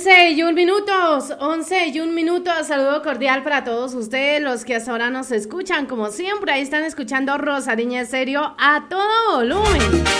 11:01 saludo cordial para todos ustedes, los que hasta ahora nos escuchan, como siempre, ahí están escuchando Rosariña Estéreo a todo volumen.